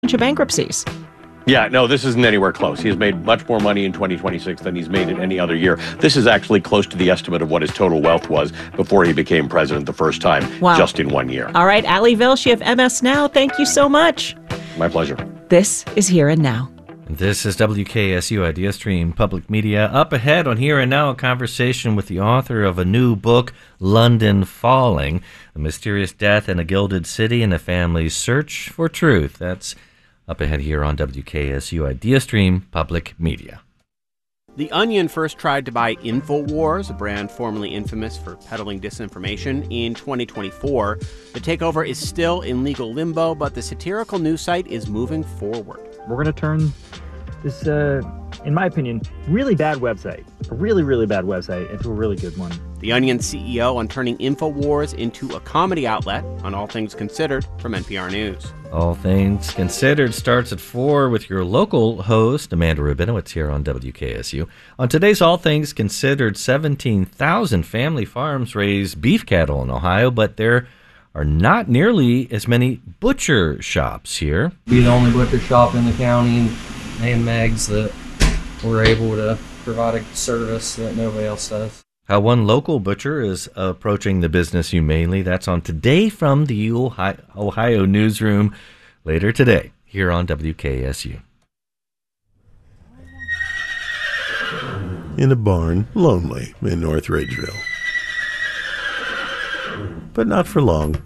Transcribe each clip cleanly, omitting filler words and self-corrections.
bunch of bankruptcies. Yeah, no, this isn't anywhere close. He has made much more money in 2026 than he's made in any other year. This is actually close to the estimate of what his total wealth was before he became president the first time, just in 1 year. All right, Ali Velshi of MS Now, thank you so much. My pleasure. This is Here and Now. This is WKSU Idea Stream Public Media. Up ahead on Here and Now, a conversation with the author of a new book, London Falling, a mysterious death in a gilded city and a family's search for truth. That's up ahead here on WKSU Idea Stream Public Media. The Onion first tried to buy InfoWars, a brand formerly infamous for peddling disinformation, in 2024. The takeover is still in legal limbo, but the satirical news site is moving forward. We're going to turn this, in my opinion, really bad website, a really, really bad website, into a really good one. The Onion CEO on turning InfoWars into a comedy outlet on All Things Considered from NPR News. All Things Considered starts at 4 with your local host, Amanda Rubinowitz, here on WKSU. On today's All Things Considered, 17,000 family farms raise beef cattle in Ohio, but there are not nearly as many butcher shops here. Be the only butcher shop in the county, and Megs, that we're able to provide a service that nobody else does. How one local butcher is approaching the business humanely. That's on Today from the Ohio Newsroom later today here on WKSU. In a barn, lonely in North Ridgeville. But not for long.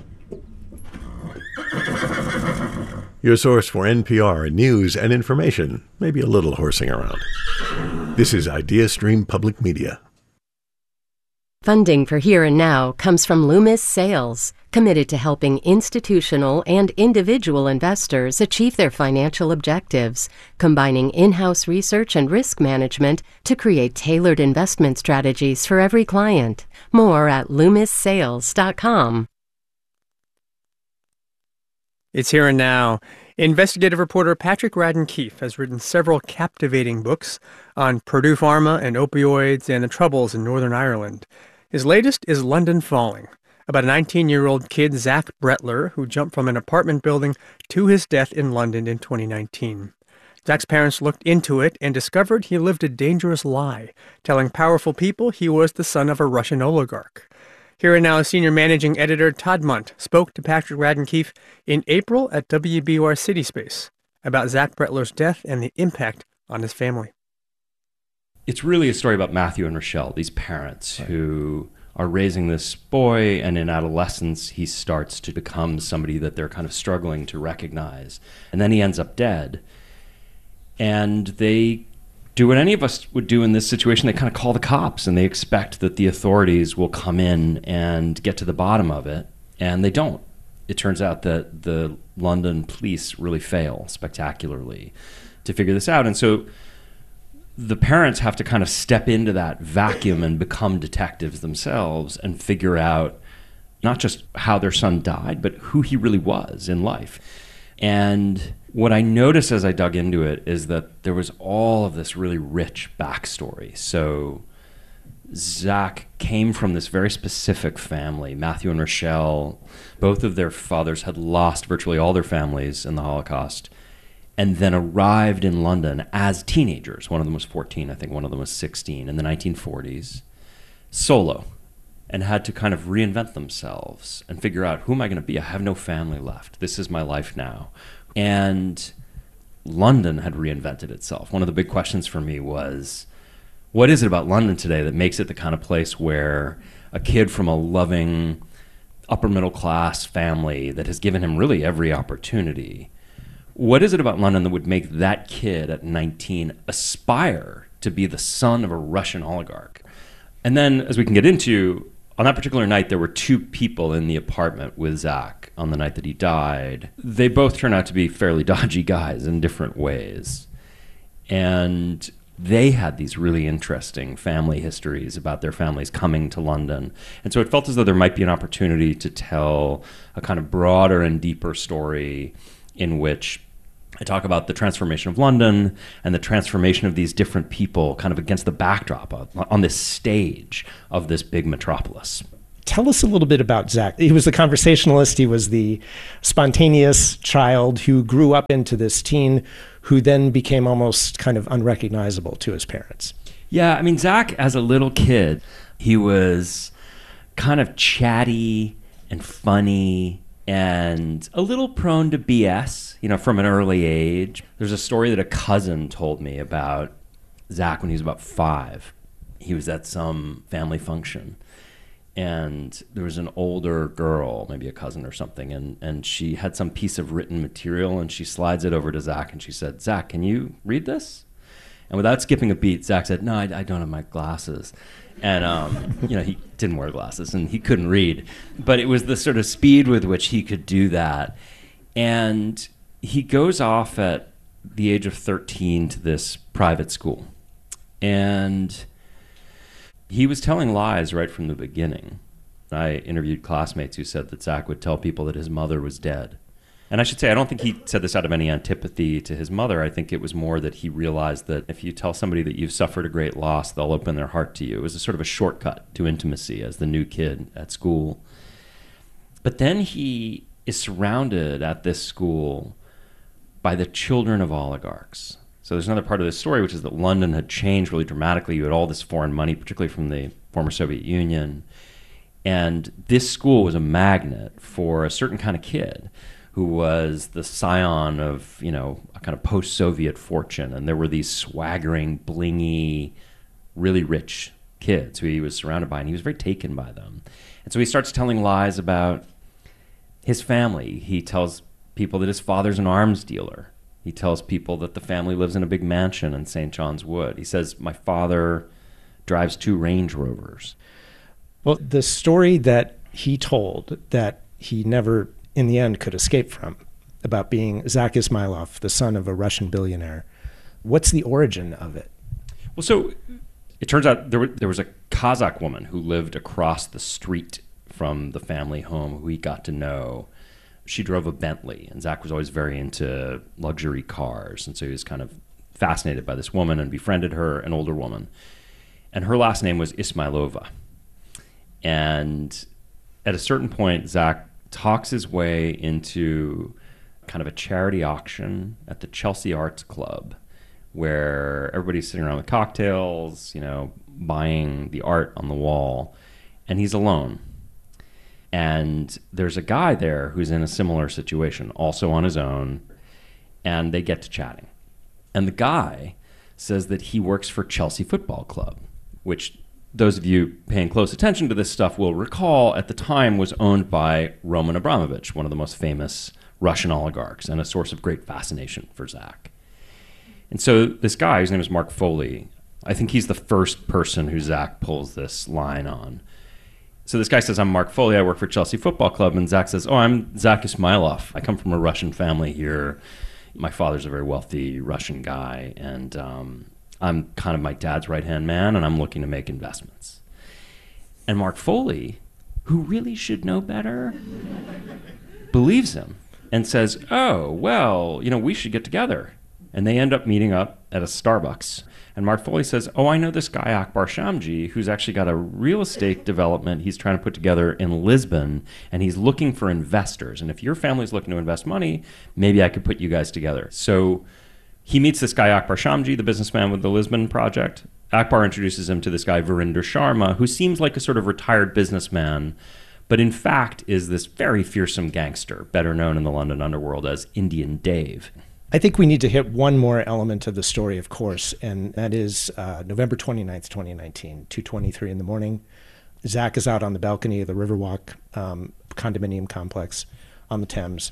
Your source for NPR news and information, maybe a little horsing around. This is Idea Stream Public Media. Funding for Here and Now comes from Loomis Sales, committed to helping institutional and individual investors achieve their financial objectives, combining in-house research and risk management to create tailored investment strategies for every client. More at LoomisSales.com. It's Here and Now. Investigative reporter Patrick Radden Keefe has written several captivating books on Purdue Pharma and opioids and the troubles in Northern Ireland. His latest is London Falling, about a 19-year-old kid, Zach Bretler, who jumped from an apartment building to his death in London in 2019. Zach's parents looked into it and discovered he lived a dangerous lie, telling powerful people he was the son of a Russian oligarch. Here and Now, senior managing editor Todd Munt spoke to Patrick Radden Keefe in April at WBUR City Space about Zach Bretler's death and the impact on his family. It's really a story about Matthew and Rochelle, these parents who are raising this boy, and in adolescence he starts to become somebody that they're kind of struggling to recognize. And then he ends up dead. And they do what any of us would do in this situation. They kind of call the cops, and they expect that the authorities will come in and get to the bottom of it, and they don't. It turns out that the London police really fail spectacularly to figure this out. And so the parents have to kind of step into that vacuum and become detectives themselves and figure out not just how their son died, but who he really was in life. And what I noticed as I dug into it is that there was all of this really rich backstory. So Zach came from this very specific family. Matthew and Rochelle, both of their fathers had lost virtually all their families in the Holocaust, and then arrived in London as teenagers. One of them was 14, I think one of them was 16, in the 1940s, solo, and had to kind of reinvent themselves and figure out, who am I going to be? I have no family left. This is my life now. And London had reinvented itself. One of the big questions for me was, what is it about London today that makes it the kind of place where a kid from a loving, upper middle class family that has given him really every opportunity, what is it about London that would make that kid at 19 aspire to be the son of a Russian oligarch? And then, as we can get into, on that particular night, there were two people in the apartment with Zach on the night that he died. They both turned out to be fairly dodgy guys in different ways. And they had these really interesting family histories about their families coming to London. And so it felt as though there might be an opportunity to tell a kind of broader and deeper story in which I talk about the transformation of London and the transformation of these different people kind of against the backdrop of, on this stage of this big metropolis. Tell us a little bit about Zach. He was the conversationalist. He was the spontaneous child who grew up into this teen who then became almost kind of unrecognizable to his parents. Yeah, I mean, Zach, as a little kid, he was kind of chatty and funny and a little prone to BS, from an early age. There's a story that a cousin told me about Zach when he was about 5. He was at some family function, and there was an older girl, maybe a cousin or something, and she had some piece of written material, and she slides it over to Zach, and she said, "Zach, can you read this?" And without skipping a beat, Zach said, "No, I don't have my glasses." And, he didn't wear glasses, and he couldn't read. But it was the sort of speed with which he could do that. And he goes off at the age of 13 to this private school. And he was telling lies right from the beginning. I interviewed classmates who said that Zach would tell people that his mother was dead. And I should say, I don't think he said this out of any antipathy to his mother. I think it was more that he realized that if you tell somebody that you've suffered a great loss, they'll open their heart to you. It was a sort of a shortcut to intimacy as the new kid at school. But then he is surrounded at this school by the children of oligarchs. So there's another part of this story, which is that London had changed really dramatically. You had all this foreign money, particularly from the former Soviet Union. And this school was a magnet for a certain kind of kid who was the scion of, a kind of post-Soviet fortune. And there were these swaggering, blingy, really rich kids who he was surrounded by, and he was very taken by them. And so he starts telling lies about his family. He tells people that his father's an arms dealer. He tells people that the family lives in a big mansion in St. John's Wood. He says, "My father drives 2 Range Rovers." Well, the story that he told that he never in the end could escape from, about being Zach Ismailov, the son of a Russian billionaire. What's the origin of it? Well, so it turns out there was a Kazakh woman who lived across the street from the family home who he got to know. She drove a Bentley, and Zach was always very into luxury cars, and so he was kind of fascinated by this woman and befriended her, an older woman. And her last name was Ismailova. And at a certain point, Zach talks his way into kind of a charity auction at the Chelsea Arts Club, where everybody's sitting around with cocktails, buying the art on the wall, and he's alone. And there's a guy there who's in a similar situation, also on his own, and they get to chatting. And the guy says that he works for Chelsea Football Club, which those of you paying close attention to this stuff will recall at the time was owned by Roman Abramovich, one of the most famous Russian oligarchs, and a source of great fascination for Zach. And so this guy, his name is Mark Foley, I think he's the first person who Zach pulls this line on. So this guy says, "I'm Mark Foley, I work for Chelsea Football Club." And Zach says, "Oh, I'm Zach Ismailov. I come from a Russian family here. My father's a very wealthy Russian guy, and I'm kind of my dad's right-hand man, and I'm looking to make investments." And Mark Foley, who really should know better, believes him and says, "Oh, well, we should get together." And they end up meeting up at a Starbucks. And Mark Foley says, "Oh, I know this guy, Akbar Shamji, who's actually got a real estate development he's trying to put together in Lisbon, and he's looking for investors. And if your family's looking to invest money, maybe I could put you guys together." So he meets this guy, Akbar Shamji, the businessman with the Lisbon project. Akbar introduces him to this guy, Verinder Sharma, who seems like a sort of retired businessman, but in fact is this very fearsome gangster, better known in the London underworld as Indian Dave. I think we need to hit one more element of the story, of course, and that is November 29th, 2019, 2:23 in the morning. Zach is out on the balcony of the Riverwalk condominium complex on the Thames.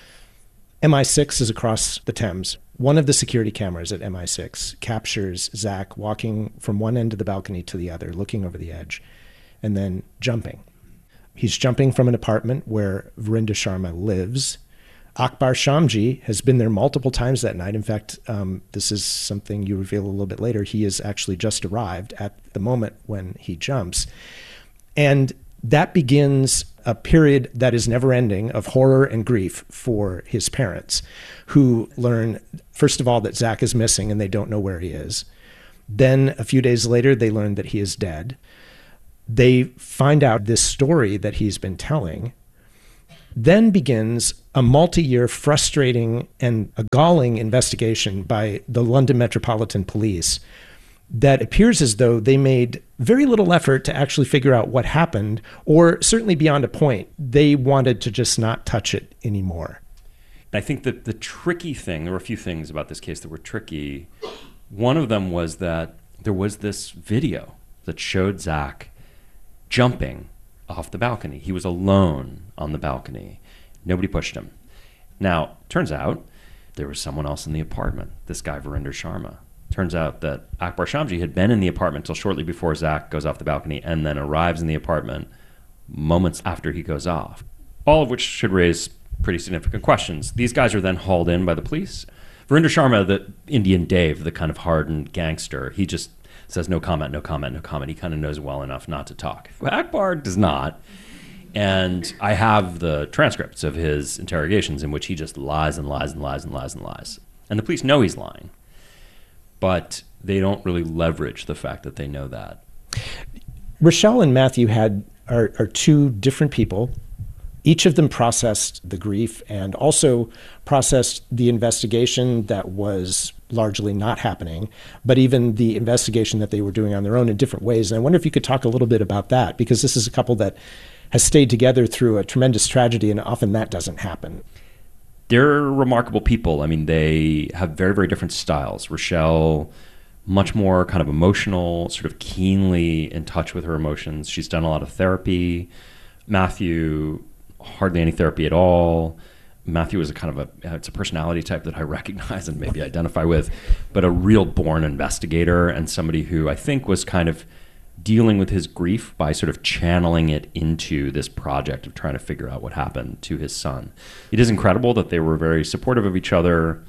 MI6 is across the Thames. One of the security cameras at MI6 captures Zach walking from one end of the balcony to the other, looking over the edge, and then jumping. He's jumping from an apartment where Verinder Sharma lives. Akbar Shamji has been there multiple times that night. In fact, this is something you reveal a little bit later. He has actually just arrived at the moment when he jumps. And that begins a period that is never ending of horror and grief for his parents, who learn, first of all, that Zach is missing and they don't know where he is. Then a few days later, they learn that he is dead. They find out this story that he's been telling. Then begins a multi-year frustrating and a galling investigation by the London Metropolitan Police that appears as though they made very little effort to actually figure out what happened, or certainly beyond a point, they wanted to just not touch it anymore. I think that the tricky thing, there were a few things about this case that were tricky. One of them was that there was this video that showed Zach jumping off the balcony. He was alone on the balcony. Nobody pushed him. Now, turns out there was someone else in the apartment, this guy Verinder Sharma. Turns out that Akbar Shamji had been in the apartment till shortly before Zach goes off the balcony and then arrives in the apartment moments after he goes off. All of which should raise pretty significant questions. These guys are then hauled in by the police. Verinder Sharma, the Indian Dave, the kind of hardened gangster, he just says no comment, no comment, no comment. He kind of knows well enough not to talk. Akbar does not. And I have the transcripts of his interrogations in which he just lies and lies and lies and lies and lies. And the police know he's lying, but they don't really leverage the fact that they know that. Rochelle and Matthew are two different people. Each of them processed the grief and also processed the investigation that was largely not happening, but even the investigation that they were doing on their own in different ways. And I wonder if you could talk a little bit about that, because this is a couple that has stayed together through a tremendous tragedy, and often that doesn't happen. They're remarkable people. I mean, they have very, very different styles. Rochelle, much more kind of emotional, sort of keenly in touch with her emotions. She's done a lot of therapy. Matthew, hardly any therapy at all. Matthew is it's a personality type that I recognize and maybe identify with, but a real born investigator and somebody who I think was kind of dealing with his grief by sort of channeling it into this project of trying to figure out what happened to his son. It is incredible that they were very supportive of each other.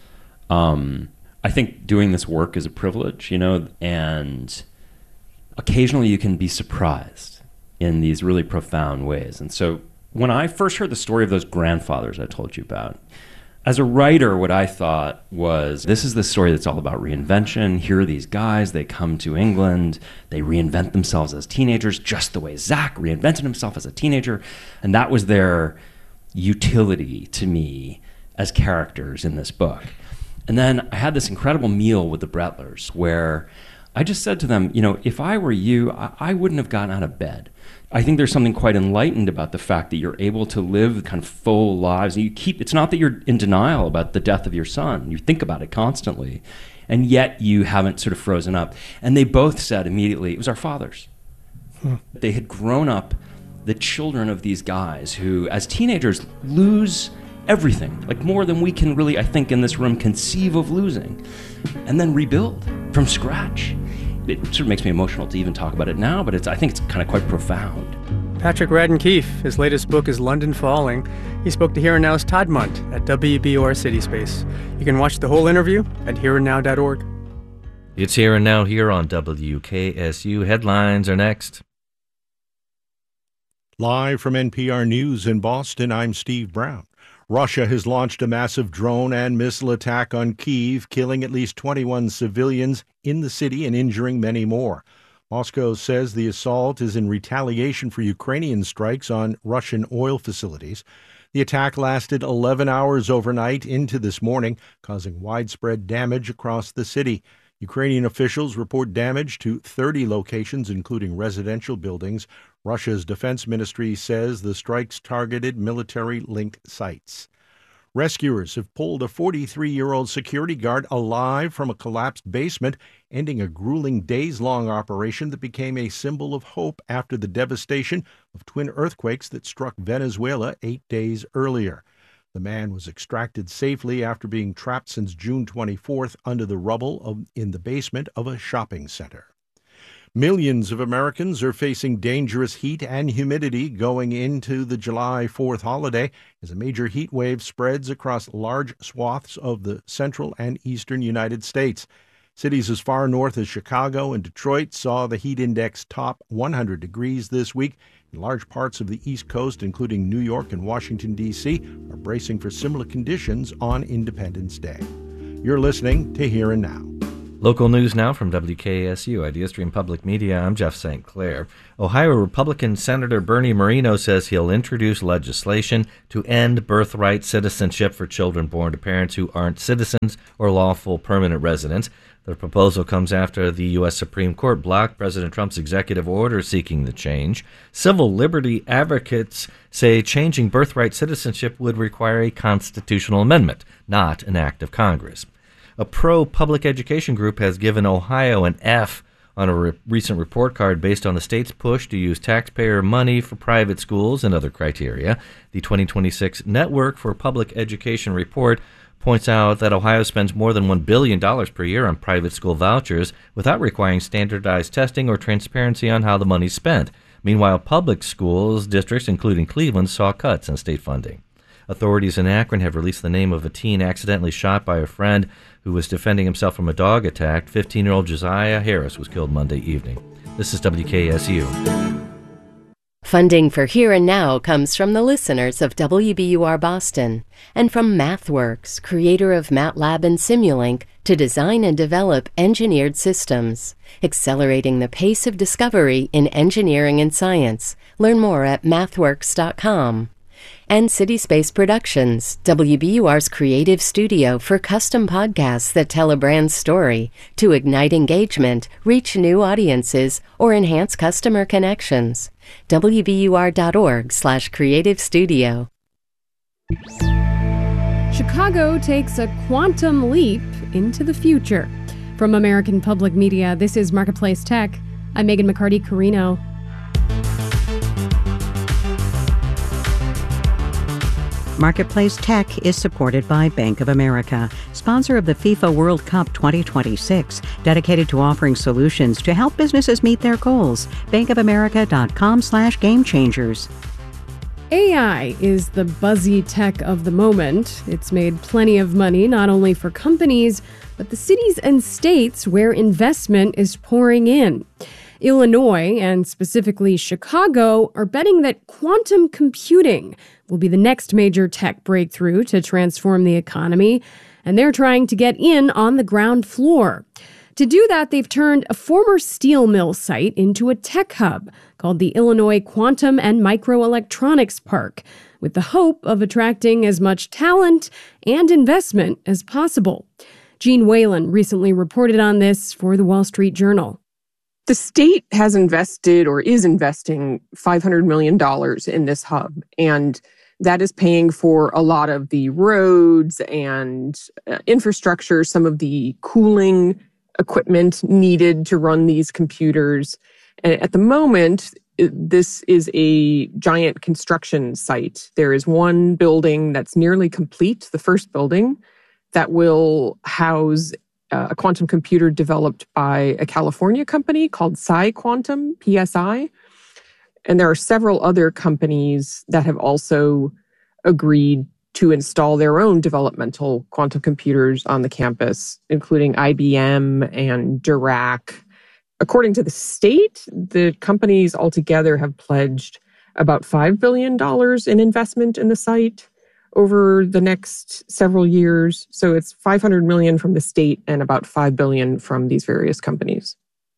I think doing this work is a privilege, and occasionally you can be surprised in these really profound ways. And so when I first heard the story of those grandfathers I told you about, as a writer, what I thought was, this is the story that's all about reinvention. Here are these guys, they come to England, they reinvent themselves as teenagers, just the way Zach reinvented himself as a teenager. And that was their utility to me as characters in this book. And then I had this incredible meal with the Bretlers where I just said to them, if I were you, I wouldn't have gotten out of bed. I think there's something quite enlightened about the fact that you're able to live kind of full lives. It's not that you're in denial about the death of your son. You think about it constantly, and yet you haven't sort of frozen up. And they both said immediately, it was our fathers. They had grown up the children of these guys who, as teenagers, lose everything, like more than we can really, I think, in this room conceive of losing, and then rebuild from scratch. It sort of makes me emotional to even talk about it now, but I think it's kind of quite profound. Patrick Radden Keefe, his latest book is London Falling. He spoke to Here and Now's Todd Munt at WBUR CitySpace. You can watch the whole interview at hereandnow.org. It's Here and Now here on WKSU. Headlines are next. Live from NPR News in Boston, I'm Steve Brown. Russia has launched a massive drone and missile attack on Kyiv, killing at least 21 civilians in the city and injuring many more. Moscow says the assault is in retaliation for Ukrainian strikes on Russian oil facilities. The attack lasted 11 hours overnight into this morning, causing widespread damage across the city. Ukrainian officials report damage to 30 locations, including residential buildings. Russia's defense ministry says the strikes targeted military-linked sites. Rescuers have pulled a 43-year-old security guard alive from a collapsed basement, ending a grueling days-long operation that became a symbol of hope after the devastation of twin earthquakes that struck Venezuela 8 days earlier. The man was extracted safely after being trapped since June 24th under the rubble in the basement of a shopping center. Millions of Americans are facing dangerous heat and humidity going into the July 4th holiday as a major heat wave spreads across large swaths of the central and eastern United States. Cities as far north as Chicago and Detroit saw the heat index top 100 degrees this week. And large parts of the East Coast, including New York and Washington, D.C., are bracing for similar conditions on Independence Day. You're listening to Here and Now. Local news now from WKSU, IdeaStream Public Media. I'm Jeff St. Clair. Ohio Republican Senator Bernie Moreno says he'll introduce legislation to end birthright citizenship for children born to parents who aren't citizens or lawful permanent residents. The proposal comes after the U.S. Supreme Court blocked President Trump's executive order seeking the change. Civil liberty advocates say changing birthright citizenship would require a constitutional amendment, not an act of Congress. A pro-public education group has given Ohio an F on a recent report card based on the state's push to use taxpayer money for private schools and other criteria. The 2026 Network for Public Education report points out that Ohio spends more than $1 billion per year on private school vouchers without requiring standardized testing or transparency on how the money's spent. Meanwhile, public schools districts, including Cleveland, saw cuts in state funding. Authorities in Akron have released the name of a teen accidentally shot by a friend who was defending himself from a dog attack. 15-year-old Josiah Harris was killed Monday evening. This is WKSU. Funding for Here and Now comes from the listeners of WBUR Boston and from MathWorks, creator of MATLAB and Simulink, to design and develop engineered systems, accelerating the pace of discovery in engineering and science. Learn more at mathworks.com. And City Space Productions, WBUR's creative studio for custom podcasts that tell a brand's story to ignite engagement, reach new audiences, or enhance customer connections. WBUR.org/creative studio. Chicago takes a quantum leap into the future. From American Public Media, this is Marketplace Tech. I'm Megan McCarty-Carino. Marketplace Tech is supported by Bank of America, sponsor of the FIFA World Cup 2026, dedicated to offering solutions to help businesses meet their goals. bankofamerica.com/gamechangers. AI is the buzzy tech of the moment. It's made plenty of money, not only for companies, but the cities and states where investment is pouring in. Illinois, and specifically Chicago, are betting that quantum computing will be the next major tech breakthrough to transform the economy, and they're trying to get in on the ground floor. To do that, they've turned a former steel mill site into a tech hub called the Illinois Quantum and Microelectronics Park, with the hope of attracting as much talent and investment as possible. Gene Whalen recently reported on this for the Wall Street Journal. The state has invested or is investing $500 million in this hub, and that is paying for a lot of the roads and infrastructure, some of the cooling equipment needed to run these computers. And at the moment, this is a giant construction site. There is one building that's nearly complete, the first building, that will house a quantum computer developed by a California company called PsiQuantum, PSI. And there are several other companies that have also agreed to install their own developmental quantum computers on the campus, including IBM and Dirac. According to the state, the companies altogether have pledged about $5 billion in investment in the site over the next several years. So it's $500 million from the state and about $5 billion from these various companies.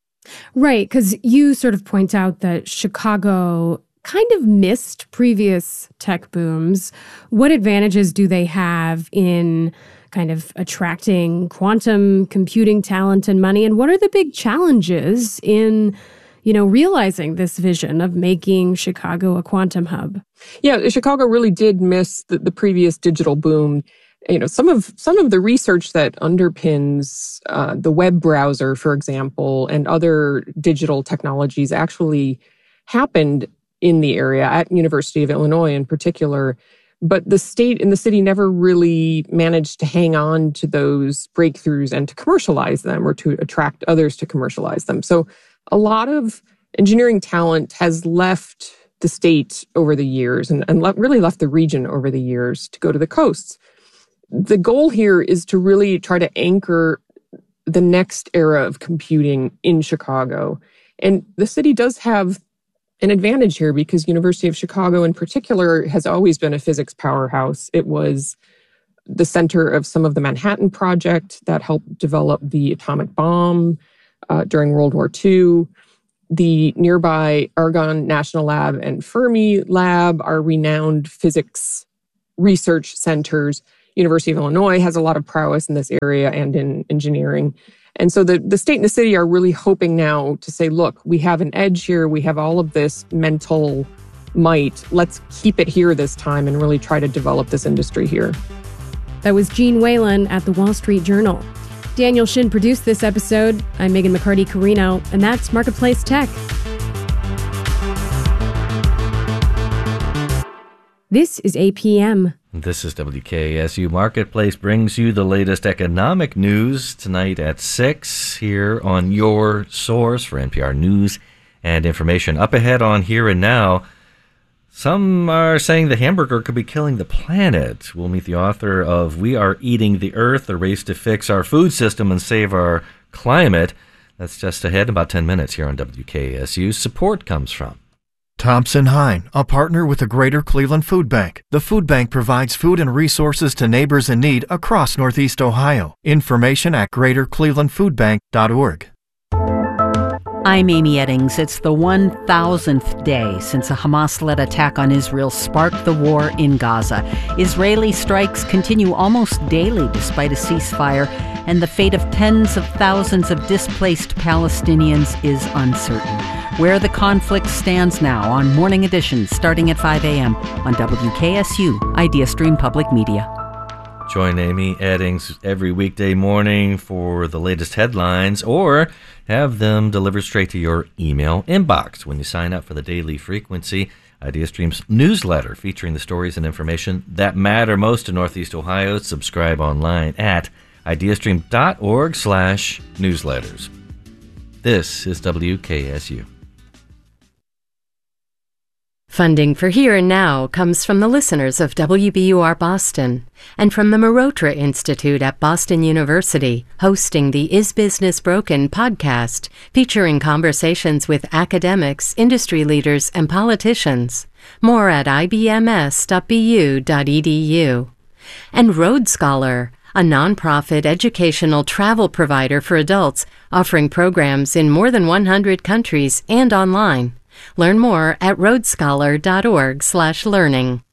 Right, because you sort of point out that Chicago kind of missed previous tech booms. What advantages do they have in kind of attracting quantum computing talent and money? And what are the big challenges in, realizing this vision of making Chicago a quantum hub? Yeah, Chicago really did miss the previous digital boom. Some of the research that underpins the web browser, for example, and other digital technologies actually happened in the area at University of Illinois in particular. But the state and the city never really managed to hang on to those breakthroughs and to commercialize them or to attract others to commercialize them. So a lot of engineering talent has left the state over the years and really left the region over the years to go to the coasts. The goal here is to really try to anchor the next era of computing in Chicago. And the city does have an advantage here because University of Chicago in particular has always been a physics powerhouse. It was the center of some of the Manhattan Project that helped develop the atomic bomb during World War II. The nearby Argonne National Lab and Fermi Lab are renowned physics research centers. University of Illinois has a lot of prowess in this area and in engineering. And so the state and the city are really hoping now to say, look, we have an edge here. We have all of this mental might. Let's keep it here this time and really try to develop this industry here. That was Jean Whalen at the Wall Street Journal. Daniel Shin produced this episode. I'm Megan McCarty-Carino, and that's Marketplace Tech. This is APM. This is WKSU. Marketplace brings you the latest economic news tonight at 6 here on your source for NPR news and information. Up ahead on Here and Now, some are saying the hamburger could be killing the planet. We'll meet the author of We Are Eating the Earth, a race to fix our food system and save our climate. That's just ahead in about 10 minutes here on WKSU. Support comes from Thompson Hine, a partner with the Greater Cleveland Food Bank. The food bank provides food and resources to neighbors in need across Northeast Ohio. Information at greaterclevelandfoodbank.org. I'm Amy Eddings. It's the 1,000th day since a Hamas-led attack on Israel sparked the war in Gaza. Israeli strikes continue almost daily despite a ceasefire, and the fate of tens of thousands of displaced Palestinians is uncertain. Where the conflict stands now on Morning Edition starting at 5 a.m. on WKSU, IdeaStream Public Media. Join Amy Eddings every weekday morning for the latest headlines or have them delivered straight to your email inbox when you sign up for the Daily Frequency, IdeaStream's newsletter featuring the stories and information that matter most to Northeast Ohio. Subscribe online at ideastream.org/newsletters. This is WKSU. Funding for Here and Now comes from the listeners of WBUR Boston and from the Marotra Institute at Boston University, hosting the Is Business Broken podcast, featuring conversations with academics, industry leaders, and politicians. More at ibms.bu.edu. And Road Scholar, a nonprofit educational travel provider for adults offering programs in more than 100 countries and online. Learn more at roadscholar.org/learning.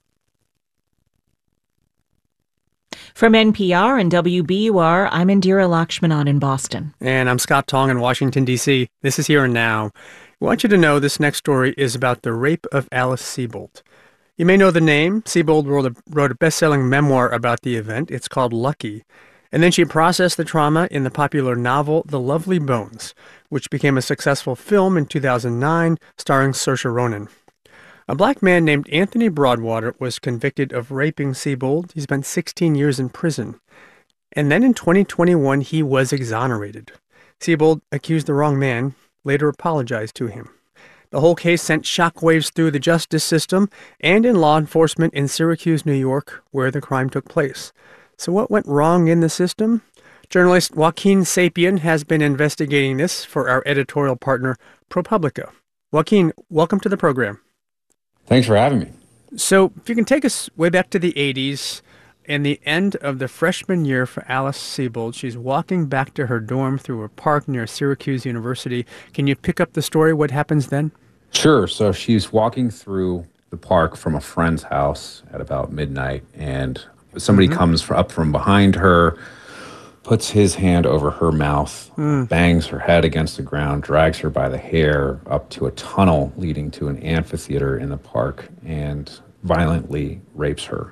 From NPR and WBUR, I'm Indira Lakshmanan in Boston. And I'm Scott Tong in Washington, D.C. This is Here and Now. I want you to know this next story is about the rape of Alice Sebold. You may know the name. Sebold wrote a best-selling memoir about the event. It's called Lucky. And then she processed the trauma in the popular novel The Lovely Bones, which became a successful film in 2009 starring Saoirse Ronan. A black man named Anthony Broadwater was convicted of raping Sebold. He spent 16 years in prison. And then in 2021, he was exonerated. Sebold accused the wrong man, later apologized to him. The whole case sent shockwaves through the justice system and in law enforcement in Syracuse, New York, where the crime took place. So what went wrong in the system? Journalist Joaquin Sapien has been investigating this for our editorial partner, ProPublica. Joaquin, welcome to the program. Thanks for having me. So if you can take us way back to the 80s and the end of the freshman year for Alice Sebold. She's walking back to her dorm through a park near Syracuse University. Can you pick up the story? What happens then? Sure. So she's walking through the park from a friend's house at about midnight, and somebody comes up from behind her, puts his hand over her mouth, bangs her head against the ground, drags her by the hair up to a tunnel leading to an amphitheater in the park, and violently rapes her.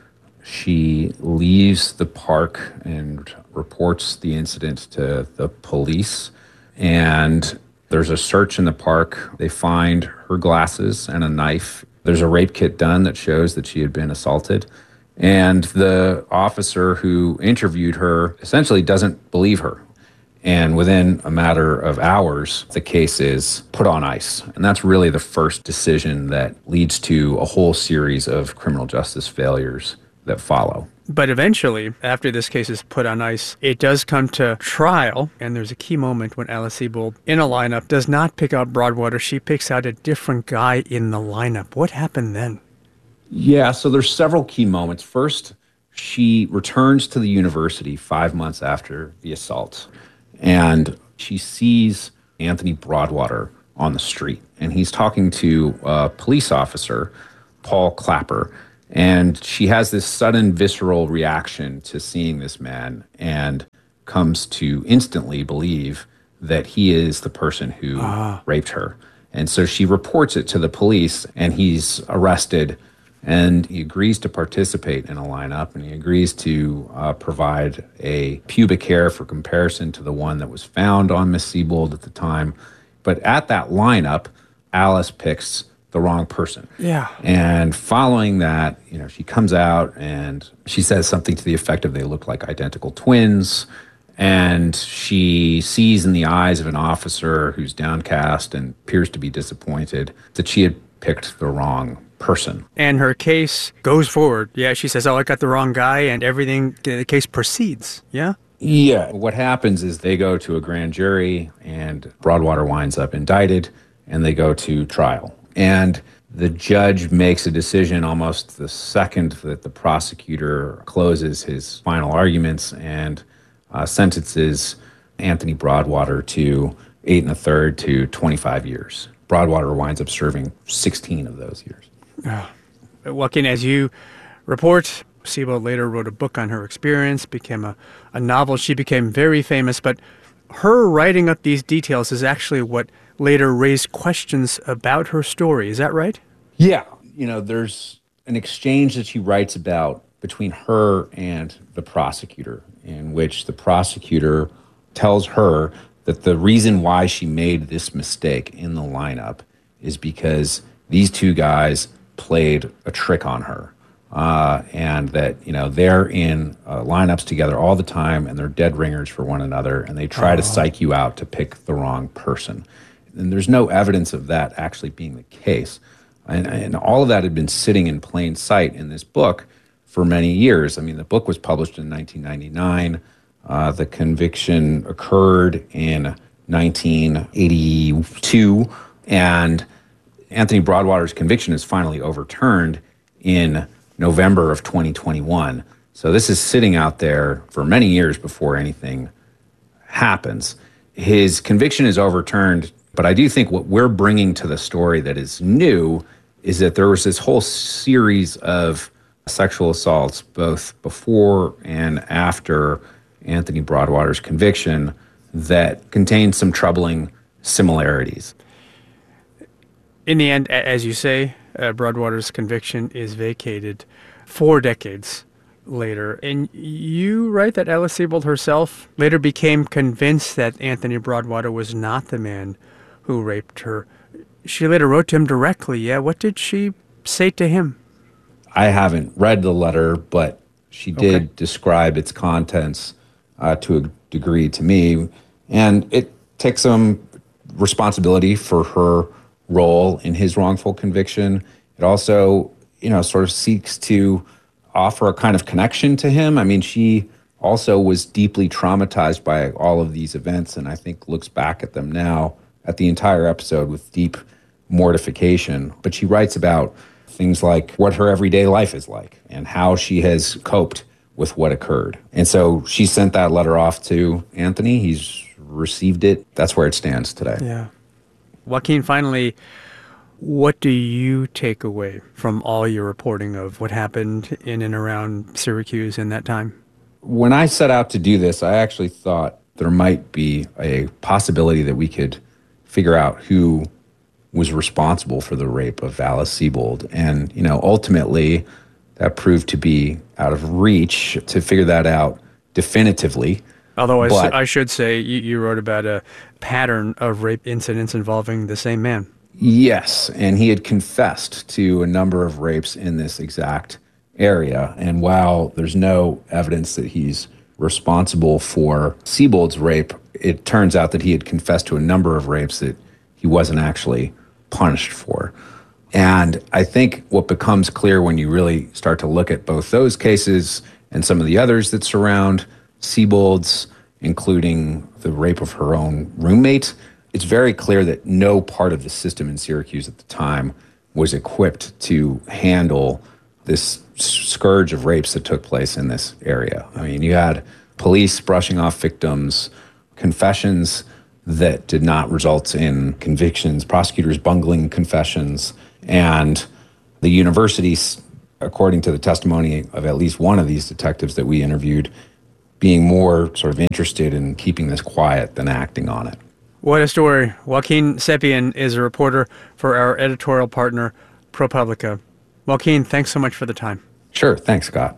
She leaves the park and reports the incident to the police, and there's a search in the park. They find her glasses and a knife. There's a rape kit done that shows that she had been assaulted. And the officer who interviewed her essentially doesn't believe her. And within a matter of hours, the case is put on ice. And that's really the first decision that leads to a whole series of criminal justice failures that follow. But eventually, after this case is put on ice, it does come to trial. And there's a key moment when Alice Sebold, in a lineup, does not pick out Broadwater. She picks out a different guy in the lineup. What happened then? Yeah, so there's several key moments. First, She returns to the university 5 months after the assault, and she sees Anthony Broadwater on the street. And he's talking to a police officer, Paul Clapper, and she has this sudden visceral reaction to seeing this man and comes to instantly believe that he is the person who raped her. And so she reports it to the police, and he's arrested, and he agrees to participate in a lineup, and he agrees to provide a pubic hair for comparison to the one that was found on Miss Siebold at the time. But at that lineup, Alice picks the wrong person. Yeah. And following that, she comes out and she says something to the effect of they look like identical twins. And she sees in the eyes of an officer who's downcast and appears to be disappointed that she had picked the wrong person. And her case goes forward. Yeah, she says, I got the wrong guy, and everything, the case proceeds. Yeah? Yeah. What happens is they go to a grand jury, and Broadwater winds up indicted, and they go to trial. And the judge makes a decision almost the second that the prosecutor closes his final arguments and sentences Anthony Broadwater to 8 1/3 to 25 years. Broadwater winds up serving 16 of those years. Joaquin, as you report, Siebold later wrote a book on her experience, became a novel. She became very famous, but her writing up these details is actually what later raised questions about her story. Is that right? Yeah. There's an exchange that she writes about between her and the prosecutor, in which the prosecutor tells her that the reason why she made this mistake in the lineup is because these two guys played a trick on her. And that, they're in lineups together all the time, and they're dead ringers for one another, and they try to psych you out to pick the wrong person. And there's no evidence of that actually being the case. And all of that had been sitting in plain sight in this book for many years. I mean, the book was published in 1999. The conviction occurred in 1982. And Anthony Broadwater's conviction is finally overturned in November of 2021. So this is sitting out there for many years before anything happens. His conviction is overturned, but I do think what we're bringing to the story that is new is that there was this whole series of sexual assaults both before and after Anthony Broadwater's conviction that contained some troubling similarities. In the end, as you say, Broadwater's conviction is vacated 4 decades later. And you write that Alice Siebold herself later became convinced that Anthony Broadwater was not the man who raped her. She later wrote to him directly. Yeah, what did she say to him? I haven't read the letter, but she did describe its contents to a degree to me. And it takes some responsibility for her role in his wrongful conviction. It also, sort of seeks to offer a kind of connection to him. I mean, she also was deeply traumatized by all of these events, and I think looks back at them now, at the entire episode, with deep mortification. But she writes about things like what her everyday life is like and how she has coped with what occurred. And so she sent that letter off to Anthony. He's received it. That's where it stands today. Yeah. Joaquin, finally, what do you take away from all your reporting of what happened in and around Syracuse in that time? When I set out to do this, I actually thought there might be a possibility that we could figure out who was responsible for the rape of Alice Siebold. And, ultimately, that proved to be out of reach to figure that out definitively. Although I should say you wrote about a pattern of rape incidents involving the same man. Yes, and he had confessed to a number of rapes in this exact area. And while there's no evidence that he's responsible for Siebold's rape, it turns out that he had confessed to a number of rapes that he wasn't actually punished for. And I think what becomes clear when you really start to look at both those cases and some of the others that surround Siebold's, including the rape of her own roommate, it's very clear that no part of the system in Syracuse at the time was equipped to handle this scourge of rapes that took place in this area. I mean, you had police brushing off victims, confessions that did not result in convictions, prosecutors bungling confessions, and the universities, according to the testimony of at least one of these detectives that we interviewed, being more sort of interested in keeping this quiet than acting on it. What a story. Joaquin Sepien is a reporter for our editorial partner, ProPublica. Joaquin, thanks so much for the time. Sure. Thanks, Scott.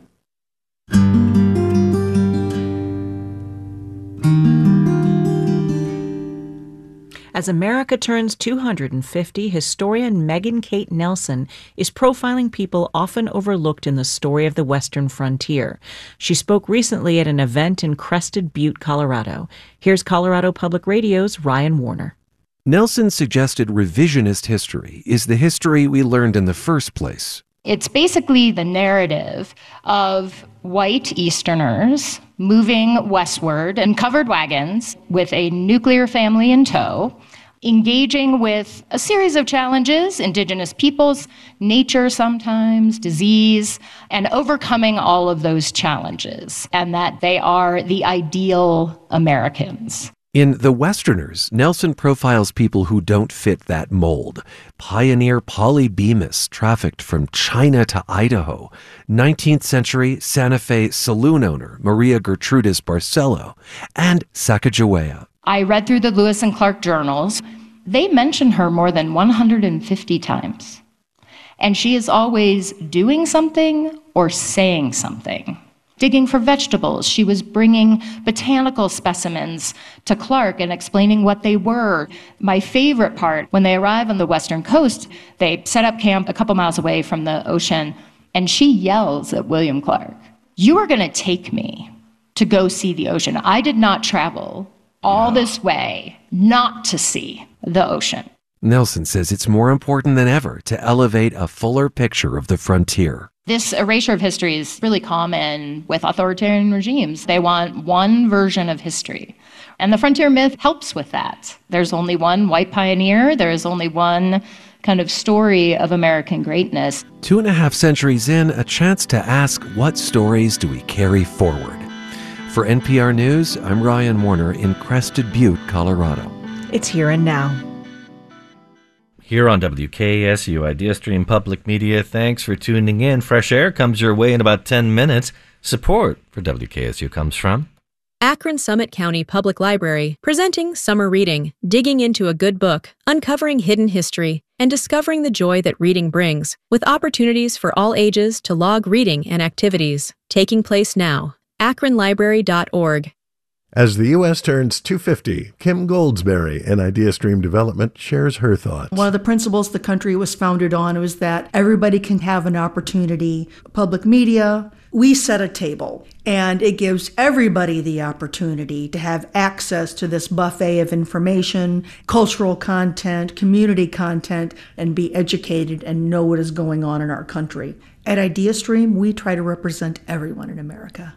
As America turns 250, historian Megan Kate Nelson is profiling people often overlooked in the story of the Western frontier. She spoke recently at an event in Crested Butte, Colorado. Here's Colorado Public Radio's Ryan Warner. Nelson suggested revisionist history is the history we learned in the first place. It's basically the narrative of white Easterners moving westward in covered wagons with a nuclear family in tow, engaging with a series of challenges, indigenous peoples, nature sometimes, disease, and overcoming all of those challenges, and that they are the ideal Americans. In The Westerners, Nelson profiles people who don't fit that mold. Pioneer Polly Bemis trafficked from China to Idaho. 19th century Santa Fe saloon owner Maria Gertrudis Barcelo. And Sacagawea. I read through the Lewis and Clark journals. They mention her more than 150 times. And she is always doing something or saying something. Digging for vegetables, she was bringing botanical specimens to Clark and explaining what they were. My favorite part, when they arrive on the western coast, they set up camp a couple miles away from the ocean, and she yells at William Clark, "You are going to take me to go see the ocean. I did not travel all this way not to see the ocean." Nelson says it's more important than ever to elevate a fuller picture of the frontier. This erasure of history is really common with authoritarian regimes. They want one version of history. And the frontier myth helps with that. There's only one white pioneer. There is only one kind of story of American greatness. 2.5 centuries in, a chance to ask, what stories do we carry forward? For NPR News, I'm Ryan Warner in Crested Butte, Colorado. It's Here and Now. Here on WKSU IdeaStream Public Media, thanks for tuning in. Fresh Air comes your way in about 10 minutes. Support for WKSU comes from Akron Summit County Public Library, presenting Summer Reading, digging into a good book, uncovering hidden history, and discovering the joy that reading brings, with opportunities for all ages to log reading and activities. Taking place now. akronlibrary.org. As the U.S. turns 250, Kim Goldsberry in IdeaStream Development shares her thoughts. One of the principles the country was founded on was that everybody can have an opportunity. Public media, we set a table, and it gives everybody the opportunity to have access to this buffet of information, cultural content, community content, and be educated and know what is going on in our country. At IdeaStream, we try to represent everyone in America.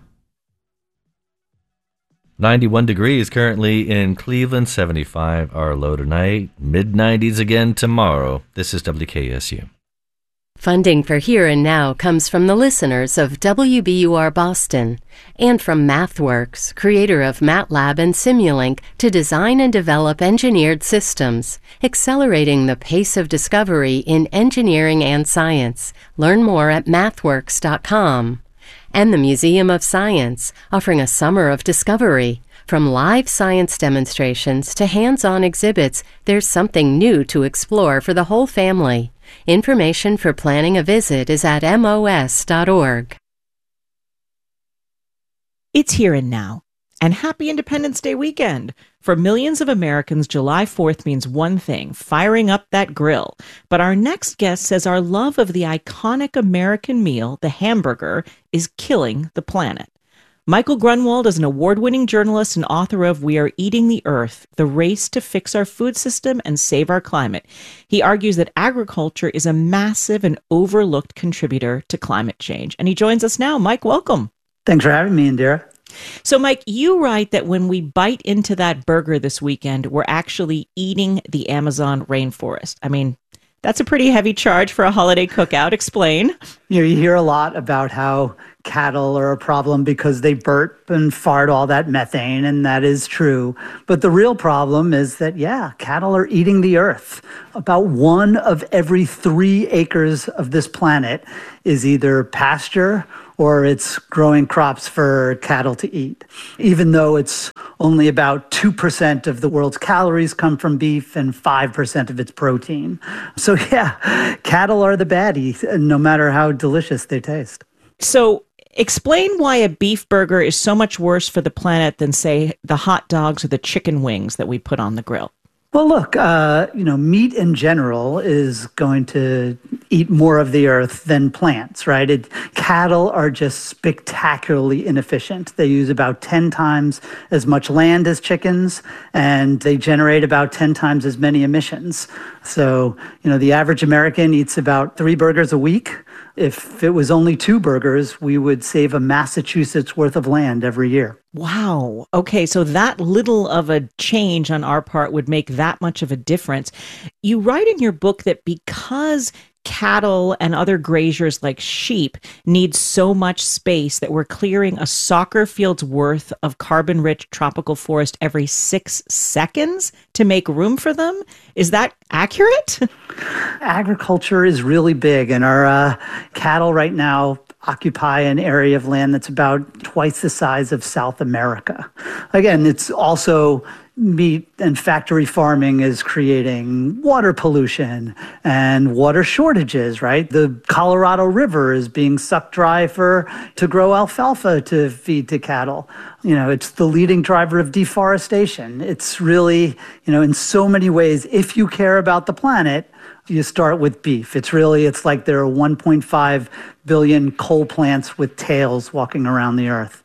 91 degrees currently in Cleveland, 75 our low tonight, mid-90s again tomorrow. This is WKSU. Funding for Here and Now comes from the listeners of WBUR Boston and from MathWorks, creator of MATLAB and Simulink, to design and develop engineered systems, accelerating the pace of discovery in engineering and science. Learn more at mathworks.com. And the Museum of Science, offering a summer of discovery. From live science demonstrations to hands-on exhibits, there's something new to explore for the whole family. Information for planning a visit is at mos.org. It's Here and Now. And happy Independence Day weekend. For millions of Americans, July 4th means one thing, firing up that grill. But our next guest says our love of the iconic American meal, the hamburger, is killing the planet. Michael Grunwald is an award-winning journalist and author of We Are Eating the Earth, The Race to Fix Our Food System and Save Our Climate. He argues that agriculture is a massive and overlooked contributor to climate change. And he joins us now. Mike, welcome. Thanks for having me, Indira. So, Mike, you write that when we bite into that burger this weekend, we're actually eating the Amazon rainforest. I mean, That's a pretty heavy charge for a holiday cookout. Explain. You hear a lot about how cattle are a problem because they burp and fart all that methane, and that is true. But the real problem is that, cattle are eating the earth. About 1 of every 3 acres of this planet is either pasture or it's growing crops for cattle to eat, even though it's only about 2% of the world's calories come from beef and 5% of its protein. So cattle are the baddie, no matter how delicious they taste. So explain why a beef burger is so much worse for the planet than, say, the hot dogs or the chicken wings that we put on the grill. Well, look, meat in general is going to eat more of the earth than plants, right? Cattle are just spectacularly inefficient. They use about 10 times as much land as chickens, and they generate about 10 times as many emissions. So, the average American eats about 3 burgers a week. If it was only 2 burgers, we would save a Massachusetts worth of land every year. Wow. Okay, so that little of a change on our part would make that much of a difference. You write in your book that because cattle and other grazers like sheep need so much space that we're clearing a soccer field's worth of carbon-rich tropical forest every 6 seconds to make room for them. Is that accurate? Agriculture is really big, and our cattle right now occupy an area of land that's about twice the size of South America. Again, it's also meat and factory farming is creating water pollution and water shortages, right? The Colorado River is being sucked dry to grow alfalfa to feed to cattle. It's the leading driver of deforestation. It's really, in so many ways, if you care about the planet, you start with beef. It's like there are 1.5 billion coal plants with tails walking around the earth.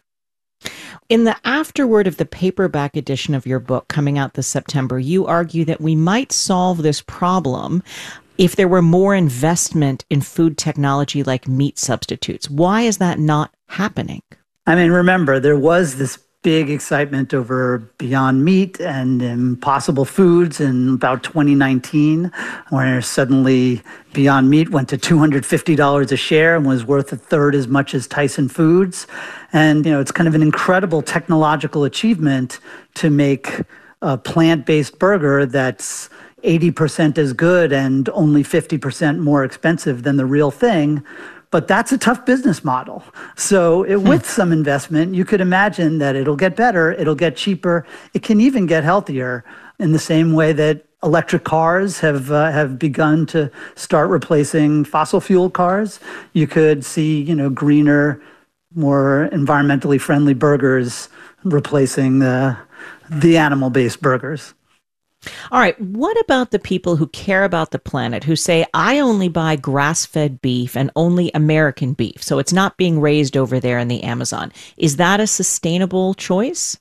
In the afterword of the paperback edition of your book coming out this September, you argue that we might solve this problem if there were more investment in food technology like meat substitutes. Why is that not happening? Remember, there was this big excitement over Beyond Meat and Impossible Foods in about 2019, where suddenly Beyond Meat went to $250 a share and was worth 1/3 as much as Tyson Foods. And, it's kind of an incredible technological achievement to make a plant-based burger that's 80% as good and only 50% more expensive than the real thing. But that's a tough business model. So with some investment, you could imagine that it'll get better, it'll get cheaper, it can even get healthier in the same way that electric cars have begun to start replacing fossil fuel cars. You could see, greener, more environmentally friendly burgers replacing the animal-based burgers. All right, what about the people who care about the planet, who say, I only buy grass-fed beef and only American beef, so it's not being raised over there in the Amazon? Is that a sustainable choice?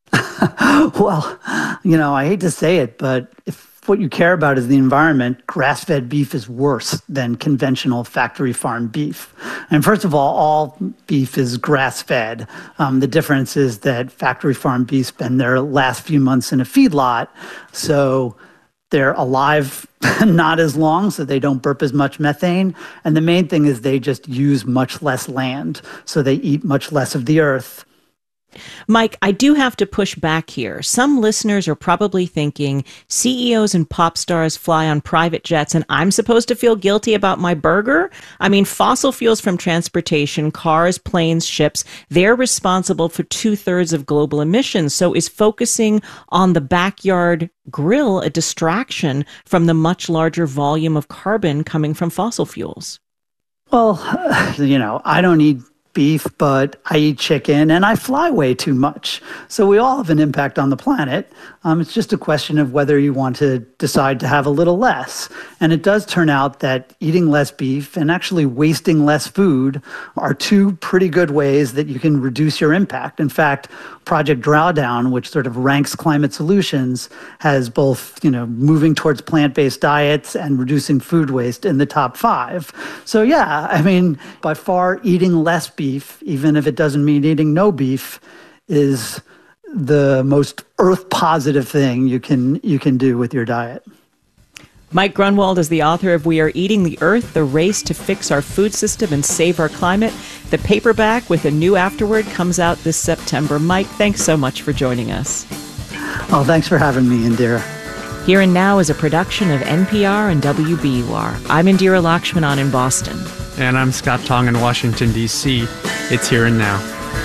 Well, I hate to say it, but if what you care about is the environment, grass-fed beef is worse than conventional factory farm beef. And first of all beef is grass-fed. The difference is that factory farm beef spend their last few months in a feedlot, so they're alive not as long, so they don't burp as much methane. And the main thing is they just use much less land, so they eat much less of the earth. Mike, I do have to push back here. Some listeners are probably thinking CEOs and pop stars fly on private jets and I'm supposed to feel guilty about my burger? Fossil fuels from transportation, cars, planes, ships, they're responsible for 2/3 of global emissions. So is focusing on the backyard grill a distraction from the much larger volume of carbon coming from fossil fuels? Well, I don't eat beef, but I eat chicken and I fly way too much. So we all have an impact on the planet. It's just a question of whether you want to decide to have a little less. And it does turn out that eating less beef and actually wasting less food are 2 pretty good ways that you can reduce your impact. In fact, Project Drawdown, which sort of ranks climate solutions, has both, moving towards plant-based diets and reducing food waste in the top 5. So by far eating less beef, even if it doesn't mean eating no beef, is the most earth positive thing you can do with your diet. Mike Grunwald is the author of We Are Eating the Earth, The Race to Fix Our Food System and Save Our Climate. The paperback with a new afterword comes out this September. Mike, thanks so much for joining us. Oh, thanks for having me, Indira. Here and Now is a production of NPR and WBUR. I'm Indira Lakshmanan in Boston. And I'm Scott Tong in Washington, D.C. It's Here and Now.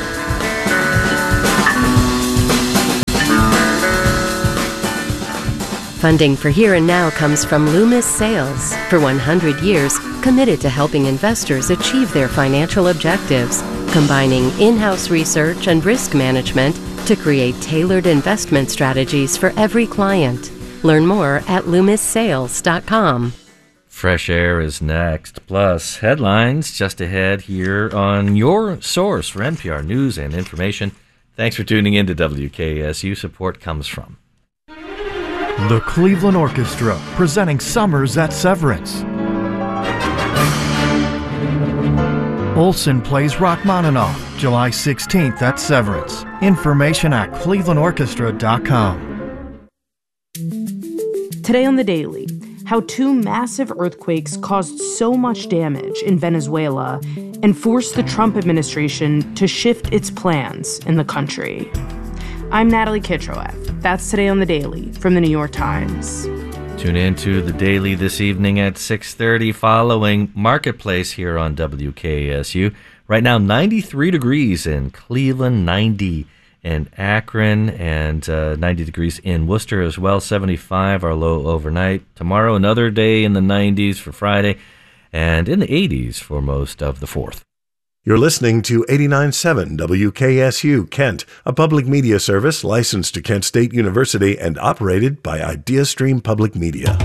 Funding for Here and Now comes from Loomis Sales. For 100 years, committed to helping investors achieve their financial objectives, combining in-house research and risk management to create tailored investment strategies for every client. Learn more at LoomisSales.com. Fresh Air is next. Plus, headlines just ahead here on your source for NPR news and information. Thanks for tuning in to WKSU. Support comes from the Cleveland Orchestra, presenting Summers at Severance. Olson plays Rachmaninoff, July 16th at Severance. Information at clevelandorchestra.com. Today on The Daily, how 2 massive earthquakes caused so much damage in Venezuela and forced the Trump administration to shift its plans in the country. I'm Natalie Kitroeff. That's Today on The Daily from The New York Times. Tune in to The Daily this evening at 6:30 following Marketplace here on WKSU. Right now, 93 degrees in Cleveland, 90 in Akron, and 90 degrees in Worcester as well. 75 our low overnight. Tomorrow, another day in the 90s for Friday, and in the 80s for most of the 4th. You're listening to 89.7 WKSU Kent, a public media service licensed to Kent State University and operated by IdeaStream Public Media.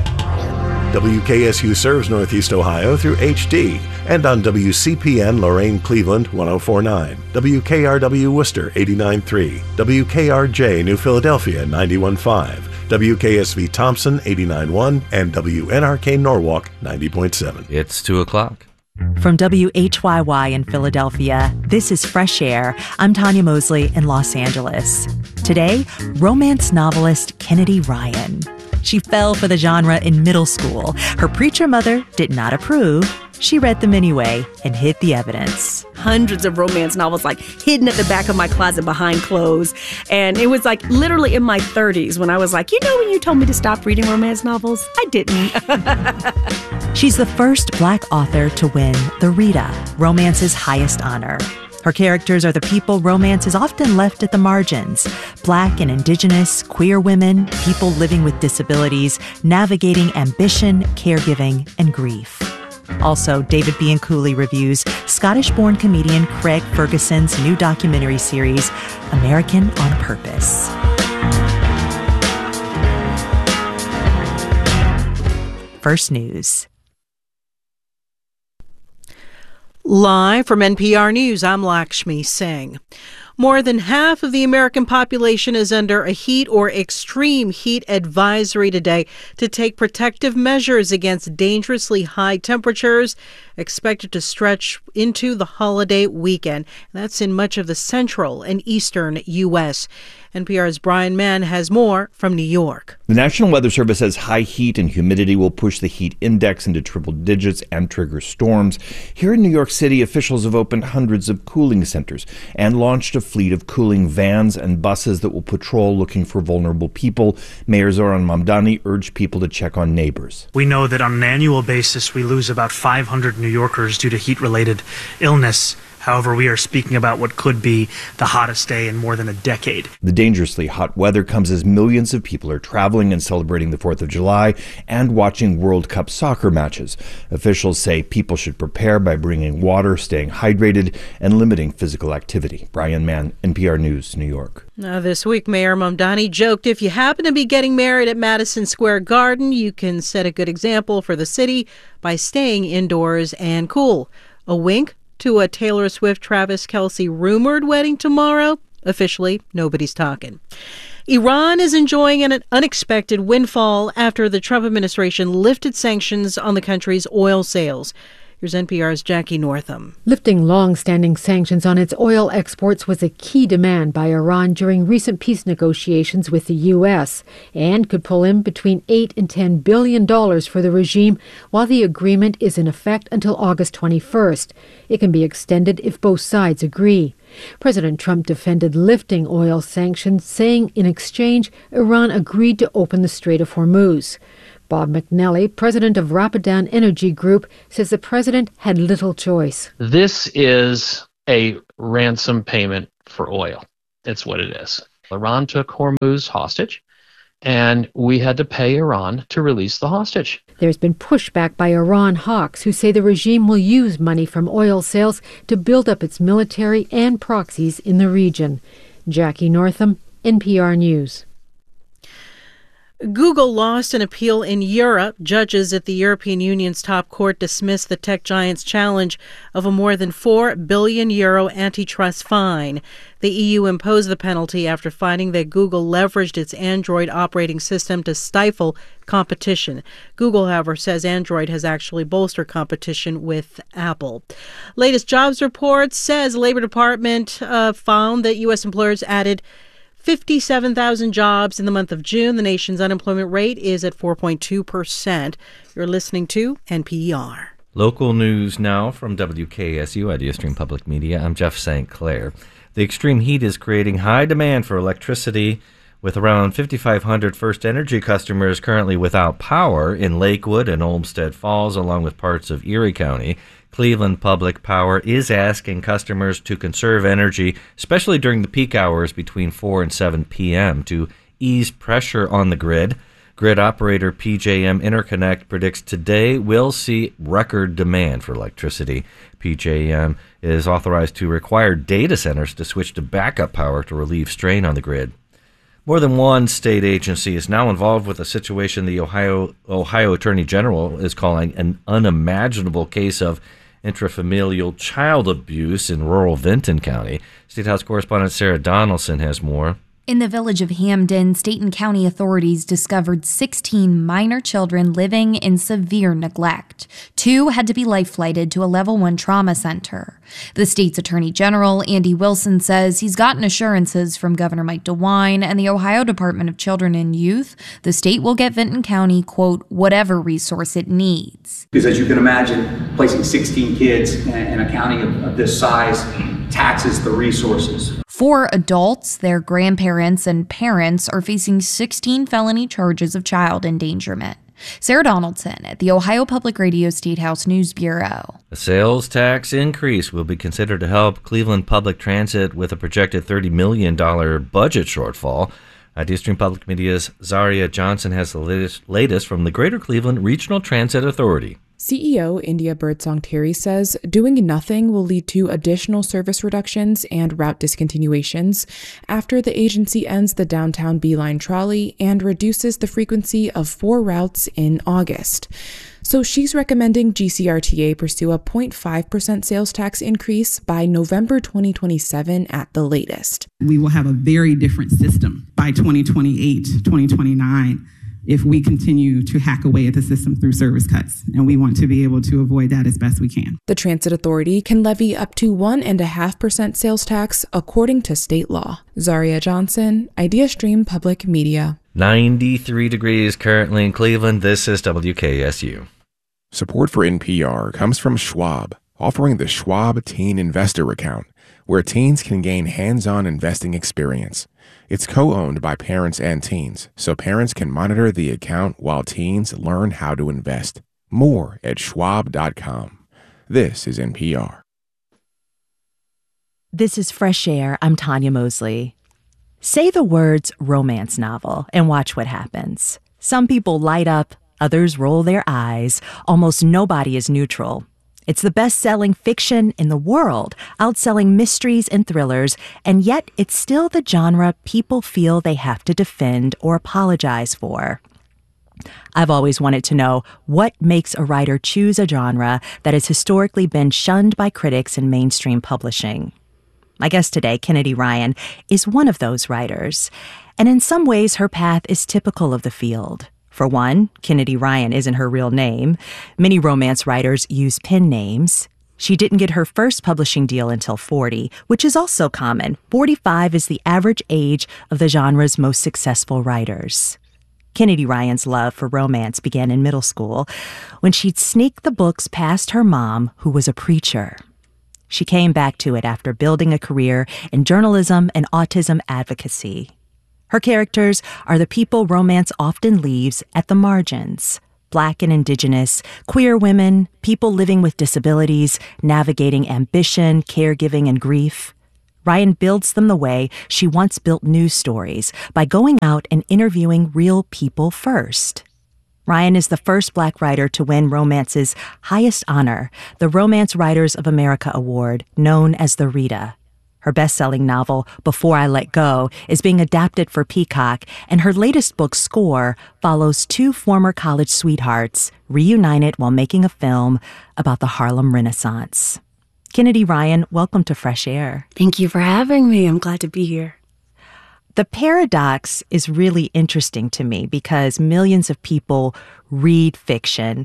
WKSU serves Northeast Ohio through HD and on WCPN Lorain Cleveland 104.9, WKRW Worcester 89.3, WKRJ New Philadelphia 91.5, WKSV Thompson 89.1, and WNRK Norwalk 90.7. It's 2 o'clock. From WHYY in Philadelphia, this is Fresh Air. I'm Tanya Mosley in Los Angeles. Today, romance novelist Kennedy Ryan. She fell for the genre in middle school. Her preacher mother did not approve. She read them anyway and hid the evidence. Hundreds of romance novels hidden at the back of my closet behind clothes. And it was literally in my 30s when I was when you told me to stop reading romance novels? I didn't. She's the first Black author to win the Rita, romance's highest honor. Her characters are the people romance is often left at the margins. Black and Indigenous, queer women, people living with disabilities, navigating ambition, caregiving, and grief. Also, David Bianculli reviews Scottish-born comedian Craig Ferguson's new documentary series, American on Purpose. First News. Live from NPR News, I'm Lakshmi Singh. More than half of the American population is under a heat or extreme heat advisory today to take protective measures against dangerously high temperatures expected to stretch into the holiday weekend. That's in much of the central and eastern U.S. NPR's Brian Mann has more from New York. The National Weather Service says high heat and humidity will push the heat index into triple digits and trigger storms. Here in New York City, officials have opened hundreds of cooling centers and launched a fleet of cooling vans and buses that will patrol looking for vulnerable people. Mayor Zoran Mamdani urged people to check on neighbors. We know that on an annual basis, we lose about 500 New Yorkers due to heat-related illness. However, we are speaking about what could be the hottest day in more than a decade. The dangerously hot weather comes as millions of people are traveling and celebrating the 4th of July and watching World Cup soccer matches. Officials say people should prepare by bringing water, staying hydrated, and limiting physical activity. Brian Mann, NPR News, New York. Now, this week, Mayor Mamdani joked if you happen to be getting married at Madison Square Garden, you can set a good example for the city by staying indoors and cool. A wink to a Taylor Swift-Travis Kelce rumored wedding tomorrow. Officially, nobody's talking. Iran is enjoying an unexpected windfall after the Trump administration lifted sanctions on the country's oil sales. Here's NPR's Jackie Northam. Lifting long-standing sanctions on its oil exports was a key demand by Iran during recent peace negotiations with the U.S. and could pull in between $8 and $10 billion for the regime while the agreement is in effect until August 21st. It can be extended if both sides agree. President Trump defended lifting oil sanctions, saying in exchange, Iran agreed to open the Strait of Hormuz. Bob McNally, president of Rapidan Energy Group, says the president had little choice. This is a ransom payment for oil. It's what it is. Iran took Hormuz hostage, and we had to pay Iran to release the hostage. There's been pushback by Iran hawks who say the regime will use money from oil sales to build up its military and proxies in the region. Jackie Northam, NPR News. Google lost an appeal in Europe. Judges at the European Union's top court dismissed the tech giant's challenge of a more than €4 billion antitrust fine. The EU imposed the penalty after finding that Google leveraged its Android operating system to stifle competition. Google, however, says Android has actually bolstered competition with Apple. Latest jobs report says the Labor Department found that U.S. employers added 57,000 jobs in the month of June. The nation's unemployment rate is at 4.2%. You're listening to NPR. Local news now from WKSU, IdeaStream Public Media. I'm Jeff St. Clair. The extreme heat is creating high demand for electricity, with around 5,500 First Energy customers currently without power in Lakewood and Olmsted Falls, along with parts of Erie County. Cleveland Public Power is asking customers to conserve energy, especially during the peak hours between 4 and 7 p.m. to ease pressure on the grid. Grid operator PJM Interconnect predicts today we'll see record demand for electricity. PJM is authorized to require data centers to switch to backup power to relieve strain on the grid. More than one state agency is now involved with a situation the Ohio Attorney General is calling an unimaginable case of intrafamilial child abuse in rural Vinton County. State House correspondent Sarah Donaldson has more. In the village of Hamden, state and county authorities discovered 16 minor children living in severe neglect. 2 had to be life-flighted to a Level 1 trauma center. The state's Attorney General, Andy Wilson, says he's gotten assurances from Governor Mike DeWine and the Ohio Department of Children and Youth. The state will get Vinton County, quote, whatever resource it needs. Because as you can imagine, placing 16 kids in a county of this size taxes the resources. 4 adults, their grandparents, and parents are facing 16 felony charges of child endangerment. Sarah Donaldson at the Ohio Public Radio State House News Bureau. A sales tax increase will be considered to help Cleveland Public Transit with a projected $30 million budget shortfall. IdeaStream Public Media's Zaria Johnson has the latest from the Greater Cleveland Regional Transit Authority. CEO India Birdsong Terry says doing nothing will lead to additional service reductions and route discontinuations after the agency ends the downtown Beeline trolley and reduces the frequency of 4 routes in August. So she's recommending GCRTA pursue a 0.5% sales tax increase by November 2027 at the latest. We will have a very different system by 2028, 2029. If we continue to hack away at the system through service cuts, and we want to be able to avoid that as best we can. The Transit Authority can levy up to 1.5% sales tax according to state law. Zaria Johnson, IdeaStream Public Media. 93 degrees currently in Cleveland. This is WKSU. Support for NPR comes from Schwab, offering the Schwab Teen Investor Account, where teens can gain hands-on investing experience. It's co-owned by parents and teens, so parents can monitor the account while teens learn how to invest. More at schwab.com. This is NPR. This is Fresh Air. I'm Tanya Mosley. Say the words romance novel and watch what happens. Some people light up, others roll their eyes. Almost nobody is neutral. It's the best-selling fiction in the world, outselling mysteries and thrillers, and yet it's still the genre people feel they have to defend or apologize for. I've always wanted to know what makes a writer choose a genre that has historically been shunned by critics in mainstream publishing. My guest today, Kennedy Ryan, is one of those writers, and in some ways her path is typical of the field. For one, Kennedy Ryan isn't her real name. Many romance writers use pen names. She didn't get her first publishing deal until 40, which is also common. 45 is the average age of the genre's most successful writers. Kennedy Ryan's love for romance began in middle school when she'd sneak the books past her mom, who was a preacher. She came back to it after building a career in journalism and autism advocacy. Her characters are the people romance often leaves at the margins: Black and Indigenous, queer women, people living with disabilities, navigating ambition, caregiving, and grief. Ryan builds them the way she once built news stories, by going out and interviewing real people first. Ryan is the first Black writer to win romance's highest honor, the Romance Writers of America Award, known as the Rita. Her best-selling novel, Before I Let Go, is being adapted for Peacock, and her latest book, Score, follows two former college sweethearts reunited while making a film about the Harlem Renaissance. Kennedy Ryan, welcome to Fresh Air. Thank you for having me. I'm glad to be here. The paradox is really interesting to me because millions of people read fiction,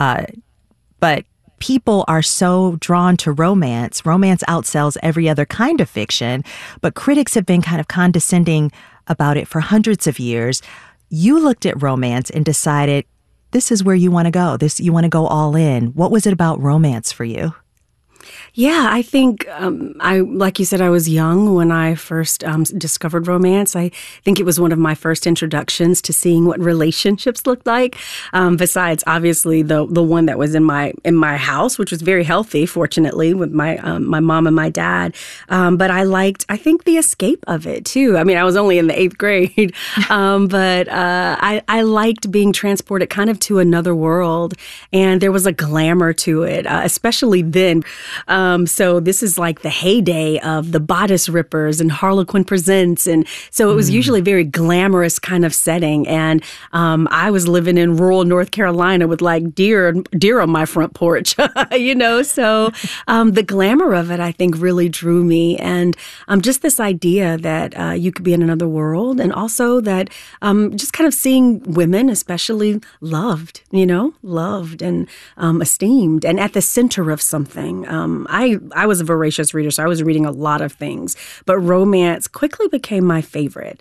but people are so drawn to romance. Romance outsells every other kind of fiction, but critics have been kind of condescending about it for hundreds of years. You looked at romance and decided this is where you want to go. You want to go all in. What was it about romance for you? Yeah, I think, like you said, I was young when I first discovered romance. I think it was one of my first introductions to seeing what relationships looked like. Besides, obviously, the one that was in my house, which was very healthy, fortunately, with my mom and my dad. But I think the escape of it too. I mean, I was only in the 8th grade, but I liked being transported kind of to another world, and there was a glamour to it, especially then. So this is like the heyday of the bodice rippers and Harlequin Presents. And so it was usually a very glamorous kind of setting. And I was living in rural North Carolina with like deer on my front porch, you know. So the glamour of it, I think, really drew me. And just this idea that you could be in another world, and also that just kind of seeing women, especially loved and esteemed and at the center of something. I was a voracious reader, so I was reading a lot of things, but romance quickly became my favorite.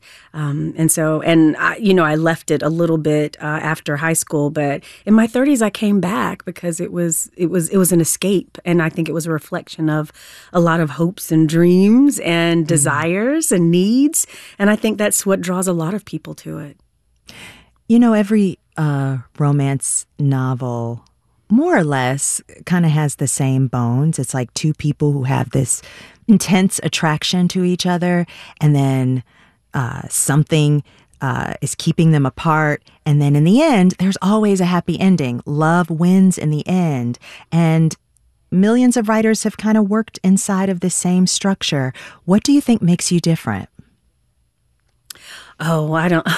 I left it a little bit after high school, but in my 30s I came back because it was an escape, and I think it was a reflection of a lot of hopes and dreams and desires and needs, and I think that's what draws a lot of people to it. You know, every romance novel more or less kind of has the same bones. It's like two people who have this intense attraction to each other, and then something is keeping them apart. And then in the end, there's always a happy ending. Love wins in the end. And millions of writers have kind of worked inside of the same structure. What do you think makes you different? Oh, I don't.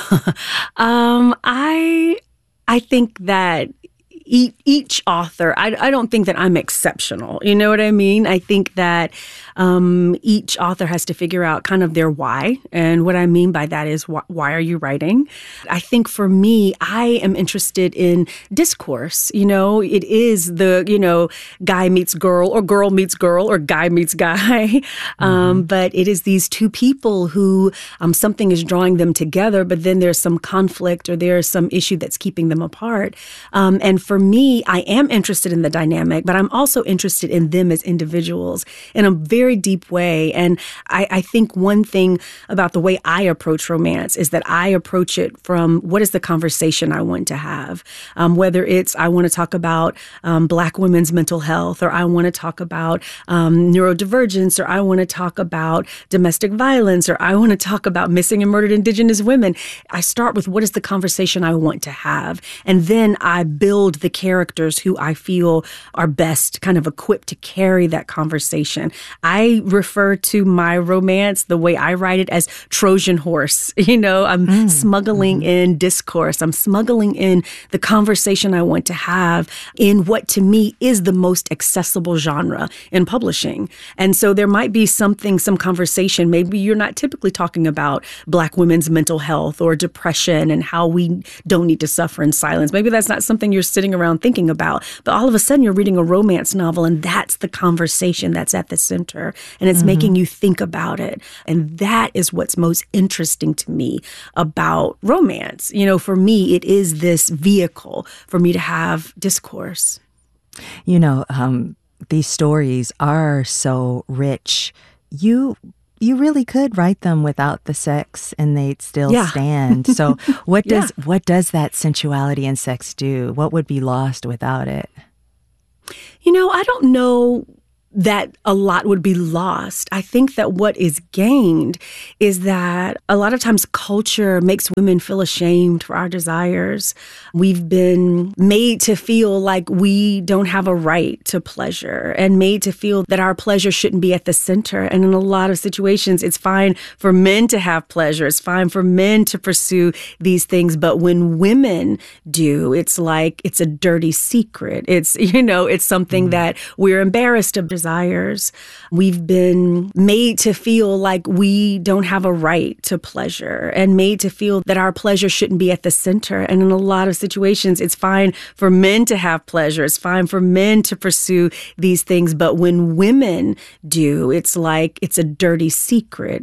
I think that each author, I don't think that I'm exceptional. You know what I mean? I think that each author has to figure out kind of their why. And what I mean by that is, why are you writing? I think for me, I am interested in discourse. You know, it is the, guy meets girl or guy meets guy. But it is these two people who something is drawing them together, but then there's some conflict or there's some issue that's keeping them apart. And for me, I am interested in the dynamic, but I'm also interested in them as individuals in a very deep way. And I think one thing about the way I approach romance is that I approach it from what is the conversation I want to have, whether it's I want to talk about Black women's mental health, or I want to talk about neurodivergence, or I want to talk about domestic violence, or I want to talk about missing and murdered Indigenous women. I start with what is the conversation I want to have, and then I build the characters who I feel are best kind of equipped to carry that conversation. I refer to my romance, the way I write it, as Trojan horse. I'm smuggling in discourse. I'm smuggling in the conversation I want to have in what to me is the most accessible genre in publishing. And so there might be some conversation. Maybe you're not typically talking about Black women's mental health or depression and how we don't need to suffer in silence. Maybe that's not something you're sitting around thinking about. But all of a sudden you're reading a romance novel and that's the conversation that's at the center. And it's making you think about it. And that is what's most interesting to me about romance. For me, it is this vehicle for me to have discourse. These stories are so rich. You really could write them without the sex and they'd still stand. So what does that sensuality and sex do? What would be lost without it? I don't know that a lot would be lost. I think that what is gained is that a lot of times culture makes women feel ashamed for our desires. We've been made to feel like we don't have a right to pleasure and made to feel that our pleasure shouldn't be at the center. And in a lot of situations, it's fine for men to have pleasure. It's fine for men to pursue these things. But when women do, it's like it's a dirty secret. It's, it's something that we're embarrassed of desires. We've been made to feel like we don't have a right to pleasure and made to feel that our pleasure shouldn't be at the center. And in a lot of situations, it's fine for men to have pleasure. It's fine for men to pursue these things. But when women do, it's like it's a dirty secret.